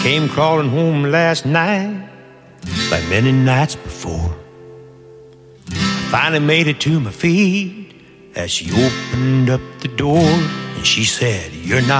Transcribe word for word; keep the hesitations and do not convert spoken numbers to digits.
came crawling home last night like many nights before. I finally made it to my feet as she opened up the door, and she said, "You're not